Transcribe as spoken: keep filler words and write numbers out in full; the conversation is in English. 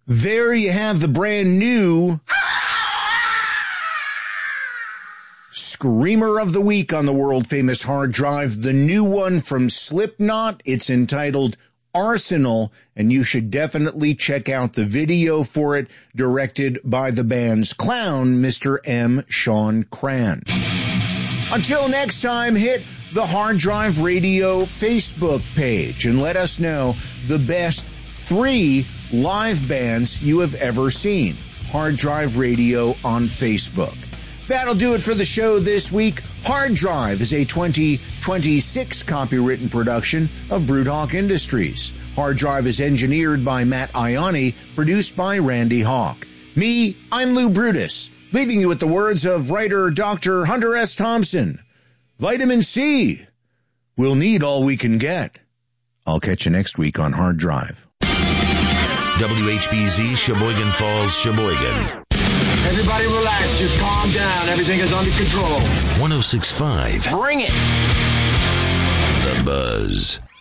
There you have the brand new Screamer of the Week on the world-famous hard drive. The new one from Slipknot. It's entitled Arsenal, and you should definitely check out the video for it, directed by the band's clown, Mister M. Sean Cran. Until next time, hit the Hard Drive Radio Facebook page and let us know the best three live bands you have ever seen. Hard Drive Radio on Facebook. That'll do it for the show this week. Hard Drive is a twenty twenty-six copywritten production of Broodhawk Industries. Hard Drive is engineered by Matt Ioni, produced by Randy Hawk. Me, I'm Lou Brutus, leaving you with the words of writer Doctor Hunter S. Thompson. Vitamin C. We'll need all we can get. I'll catch you next week on Hard Drive. W H B Z, Sheboygan Falls, Sheboygan. Everybody relax. Just calm down. Everything is under control. one oh six point five. Bring it. The Buzz.